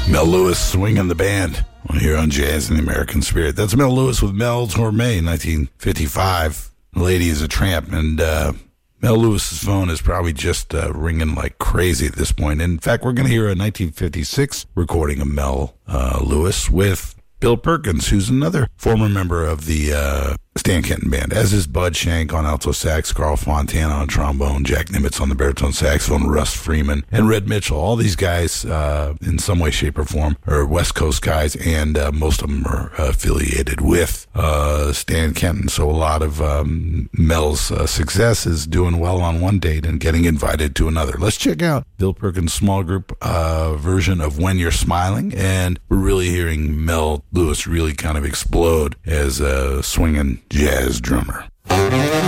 Mel Lewis swinging the band here on Jazz in the American Spirit. That's Mel Lewis with Mel's Gourmet in 1955. Lady is a Tramp. And Mel Lewis's phone is probably just ringing like crazy at this point. In fact, we're going to hear a 1956 recording of Mel Lewis with Bill Perkins, who's another former member of the Stan Kenton Band, as is Bud Shank on alto sax, Carl Fontana on trombone, Jack Nimitz on the baritone saxophone, Russ Freeman, and Red Mitchell. All these guys, in some way, shape, or form, are West Coast guys, and most of them are affiliated with Stan Kenton. So a lot of Mel's success is doing well on one date and getting invited to another. Let's check out Bill Perkins' small group version of When You're Smiling, and we're really hearing Mel Lewis really kind of explode as a swinging jazz drummer.